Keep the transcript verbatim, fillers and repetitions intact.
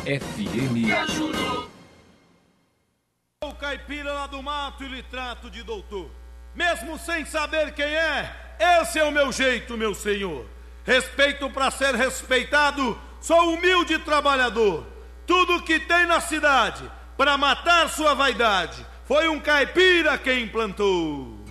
F M. O caipira lá do mato e lhe trato de doutor. Mesmo sem saber quem é, esse é o meu jeito, meu senhor. Respeito para ser respeitado, sou humilde trabalhador. Tudo que tem na cidade, para matar sua vaidade, foi um caipira quem implantou.